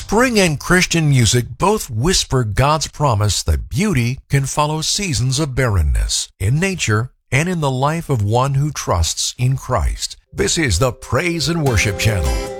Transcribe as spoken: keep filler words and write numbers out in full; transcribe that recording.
Spring and Christian music both whisper God's promise that beauty can follow seasons of barrenness in nature and in the life of one who trusts in Christ. This is the Praise and Worship Channel.